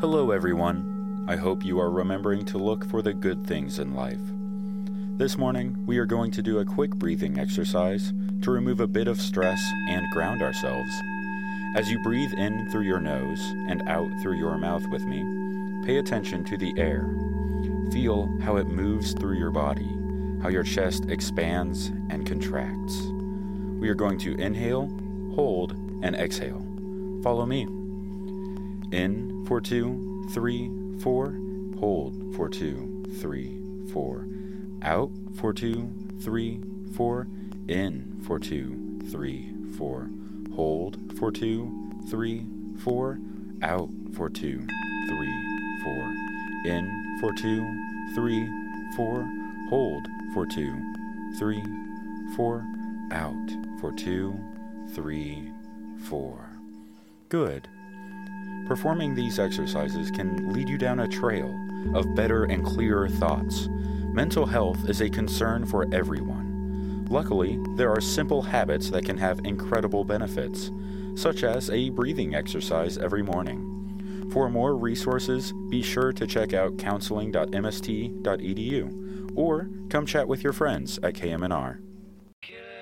Hello everyone. I hope you are remembering to look for the good things in life. This morning, we are going to do a quick breathing exercise to remove a bit of stress and ground ourselves. As you breathe in through your nose and out through your mouth with me, pay attention to the air. Feel how it moves through your body, how your chest expands and contracts. We are going to inhale, hold, and exhale. Follow me. In for 2, 3, 4. Hold for 2, 3, 4. Out for 2, 3, 4. In for 2, 3, 4. Hold for 2, 3, 4. Out for 2, 3, 4. In for 2, 3, 4. Hold for 2, 3, 4. Out for 2, 3, 4. Good. Performing these exercises can lead you down a trail of better and clearer thoughts. Mental health is a concern for everyone. Luckily, there are simple habits that can have incredible benefits, such as a breathing exercise every morning. For more resources, be sure to check out counseling.mst.edu or come chat with your friends at KMNR.